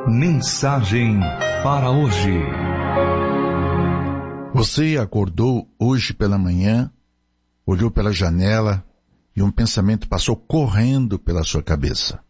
Mensagem para hoje. Você acordou hoje pela manhã, olhou pela janela e um pensamento passou correndo pela sua cabeça.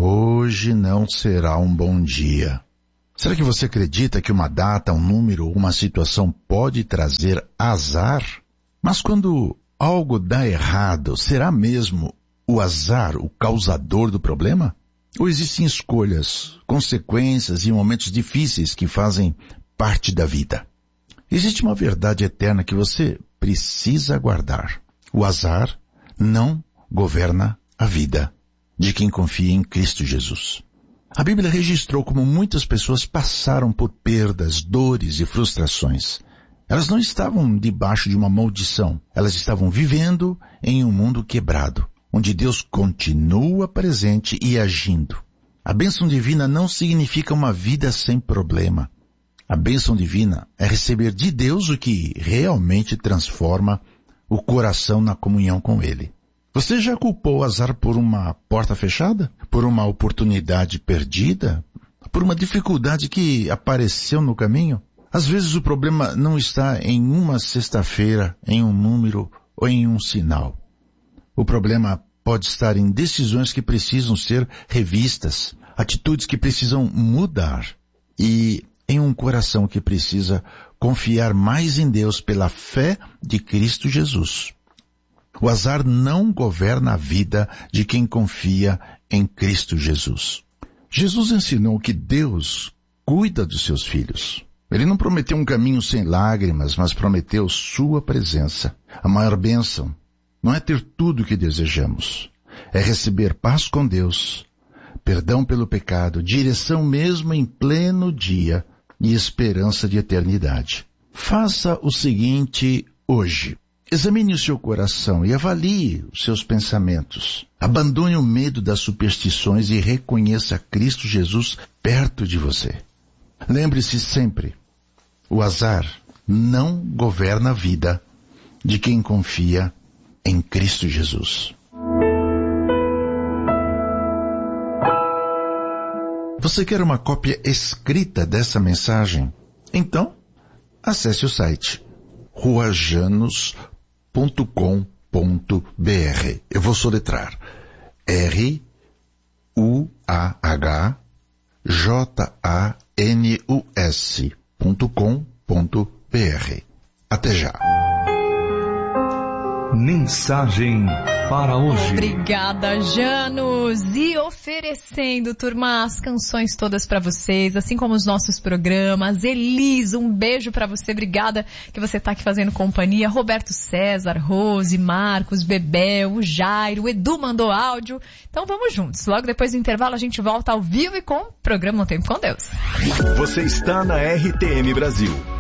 Hoje não será um bom dia. Será que você acredita que uma data, um número, uma situação pode trazer azar? Mas quando algo dá errado, será mesmo o azar o causador do problema? Ou existem escolhas, consequências e momentos difíceis que fazem parte da vida? Existe uma verdade eterna que você precisa guardar. O azar não governa a vida de quem confia em Cristo Jesus. A Bíblia registrou como muitas pessoas passaram por perdas, dores e frustrações. Elas não estavam debaixo de uma maldição. Elas estavam vivendo em um mundo quebrado, onde Deus continua presente e agindo. A bênção divina não significa uma vida sem problema. A bênção divina é receber de Deus o que realmente transforma o coração na comunhão com Ele. Você já culpou o azar por uma porta fechada? Por uma oportunidade perdida? Por uma dificuldade que apareceu no caminho? Às vezes o problema não está em uma sexta-feira, em um número ou em um sinal. O problema pode estar em decisões que precisam ser revistas, atitudes que precisam mudar e em um coração que precisa confiar mais em Deus pela fé de Cristo Jesus. O azar não governa a vida de quem confia em Cristo Jesus. Jesus ensinou que Deus cuida dos seus filhos. Ele não prometeu um caminho sem lágrimas, mas prometeu sua presença. A maior bênção não é ter tudo o que desejamos. É receber paz com Deus, perdão pelo pecado, direção mesmo em pleno dia e esperança de eternidade. Faça o seguinte hoje. Examine o seu coração e avalie os seus pensamentos. Abandone o medo das superstições e reconheça Cristo Jesus perto de você. Lembre-se sempre, o azar não governa a vida de quem confia em Cristo Jesus. Você quer uma cópia escrita dessa mensagem? Então, acesse o site ruajanus.com.br. Eu vou soletrar ruajanus.com.br. Até já. Mensagem para hoje. Obrigada, Janus. E oferecendo, turma, as canções todas para vocês, assim como os nossos programas. Elis, um beijo para você. Obrigada que você tá aqui fazendo companhia. Roberto César, Rose, Marcos, Bebel, o Jairo, o Edu mandou áudio. Então vamos juntos. Logo depois do intervalo a gente volta ao vivo e com o programa Um Tempo com Deus. Você está na RTM Brasil.